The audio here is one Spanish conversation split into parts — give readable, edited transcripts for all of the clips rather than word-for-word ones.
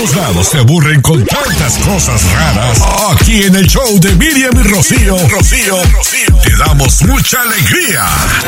todos lados se aburren con tantas cosas raras. Aquí en el show de Miriam y Rocío, te damos mucha alegría.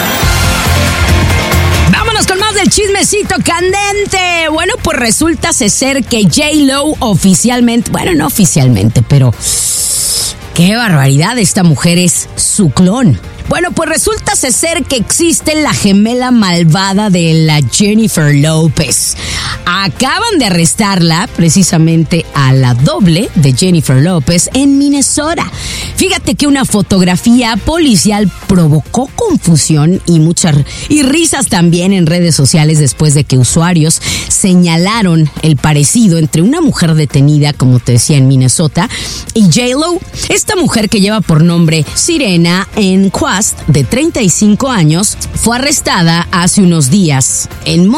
Vámonos con más del chismecito candente. Bueno, pues resulta ser que J-Lo oficialmente, bueno, no oficialmente, pero qué barbaridad, esta mujer es su clon. Bueno, pues resulta ser que existe la gemela malvada de la Jennifer López. Acaban de arrestarla, precisamente a la doble de Jennifer López en Minnesota. Fíjate que una fotografía policial provocó confusión y risas también en redes sociales después de que usuarios señalaron el parecido entre una mujer detenida, como te decía, en Minnesota, y J-Lo. Esta mujer, que lleva por nombre Sirena en Quast, de 35 años, fue arrestada hace unos días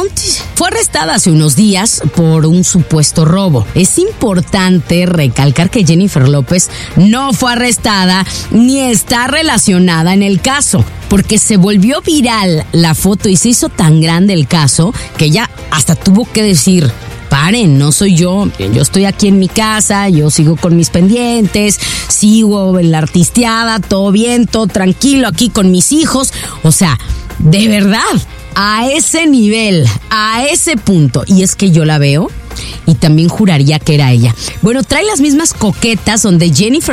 por un supuesto robo. Es importante recalcar que Jennifer López no fue arrestada ni está relacionada en el caso, porque se volvió viral la foto y se hizo tan grande el caso que ella hasta tuvo que decir: paren, no soy yo estoy aquí en mi casa, yo sigo con mis pendientes, sigo en la artisteada, todo bien, todo tranquilo aquí con mis hijos. O sea, de verdad, a ese nivel, a ese punto. Y es que yo la veo y también juraría que era ella. Bueno, trae las mismas coquetas donde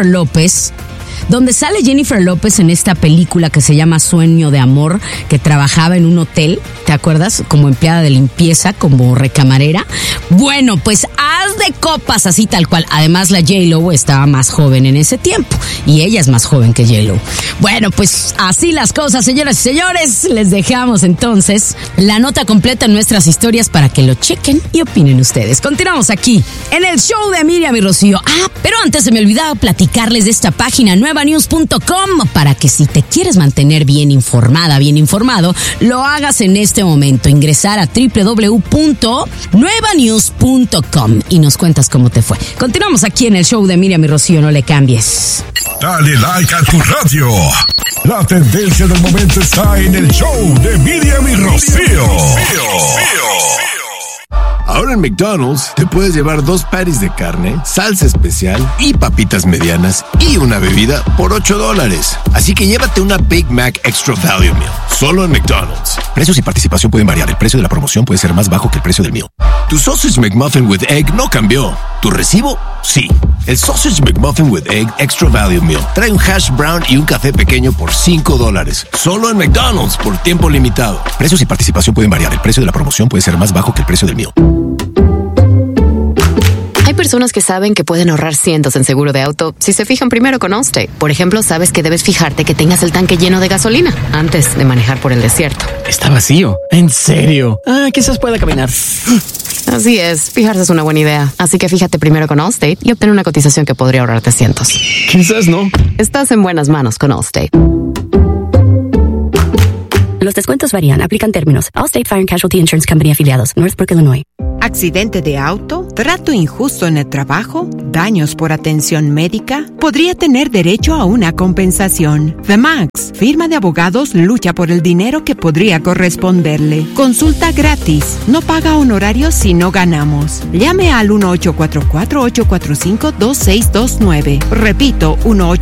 sale Jennifer López en esta película que se llama Sueño de Amor, que trabajaba en un hotel, ¿te acuerdas? Como empleada de limpieza, como recamarera. Bueno, pues haz de copas, así tal cual. Además, la J-Lo estaba más joven en ese tiempo y ella es más joven que J-Lo. Bueno, pues así las cosas, señoras y señores. Les dejamos entonces la nota completa en nuestras historias para que lo chequen y opinen ustedes. Continuamos aquí en el show de Miriam y Rocío. Pero antes se me olvidaba platicarles de esta página nuevanews.com para que si te quieres mantener bien informada, bien informado, lo hagas en este momento. Ingresar a www.nuevanews.com y nos cuentas cómo te fue. Continuamos aquí en el show de Miriam y Rocío, no le cambies. Dale like a tu radio. La tendencia del momento está en el show de Miriam y Rocío. Ahora en McDonald's te puedes llevar 2 patties de carne, salsa especial y papitas medianas y una bebida por $8. Así que llévate una Big Mac Extra Value Meal, solo en McDonald's. Precios y participación pueden variar. El precio de la promoción puede ser más bajo que el precio del meal. Tu Sausage McMuffin with Egg no cambió. ¿Tu recibo? Sí. El Sausage McMuffin with Egg Extra Value Meal trae un hash brown y un café pequeño por $5. Solo en McDonald's por tiempo limitado. Precios y participación pueden variar. El precio de la promoción puede ser más bajo que el precio del meal. Hay personas que saben que pueden ahorrar cientos en seguro de auto si se fijan primero con Allstate. Por ejemplo, sabes que debes fijarte que tengas el tanque lleno de gasolina antes de manejar por el desierto. Está vacío. ¿En serio? Quizás pueda caminar. Así es, fijarse es una buena idea. Así que fíjate primero con Allstate y obtén una cotización que podría ahorrarte cientos. Quizás no. Estás en buenas manos con Allstate. Los descuentos varían. Aplican términos. Allstate Fire and Casualty Insurance Company afiliados. Northbrook, Illinois. ¿Accidente de auto? ¿Trato injusto en el trabajo? ¿Daños por atención médica? Podría tener derecho a una compensación. The Max, firma de abogados, lucha por el dinero que podría corresponderle. Consulta gratis. No paga honorarios si no ganamos. Llame al 1-844-845-2629. Repito,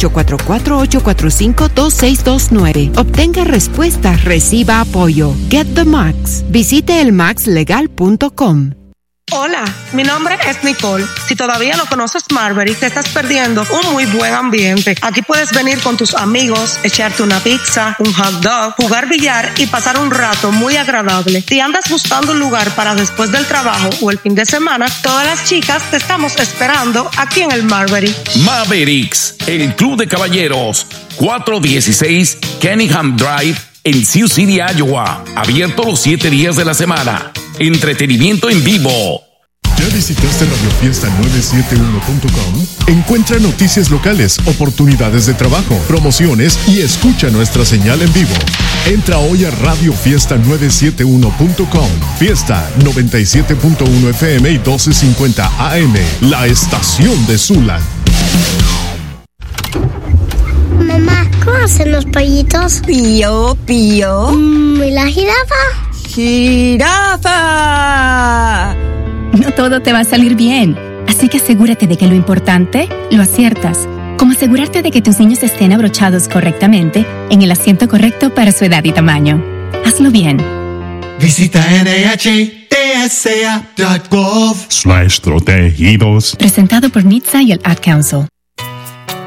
1-844-845-2629. Obtenga respuestas, reciba apoyo. Get the Max. Visite elmaxlegal.com. Hola, mi nombre es Nicole. Si todavía no conoces Marbury, te estás perdiendo un muy buen ambiente. Aquí puedes venir con tus amigos, echarte una pizza, un hot dog, jugar billar y pasar un rato muy agradable. Si andas buscando un lugar para después del trabajo o el fin de semana, todas las chicas te estamos esperando aquí en el Marbury. Mavericks, el club de caballeros, 416 Kenningham Drive en Sioux City, Iowa. Abierto los 7 días de la semana. Entretenimiento en vivo. ¿Ya visitaste radiofiesta971.com? Encuentra noticias locales, oportunidades de trabajo, promociones y escucha nuestra señal en vivo. Entra hoy a radiofiesta971.com. Fiesta 97.1 FM y 1250 AM. La estación de Sula. Mamá, ¿cómo hacen los pollitos? Pío, pío. ¿Y la jirafa? ¡Jirafa! No todo te va a salir bien. Así que asegúrate de que lo importante lo aciertas, como asegurarte de que tus niños estén abrochados correctamente en el asiento correcto para su edad y tamaño. Hazlo bien. Visita NIHTSA.gov/protegidos. Presentado por NHTSA y el Ad Council.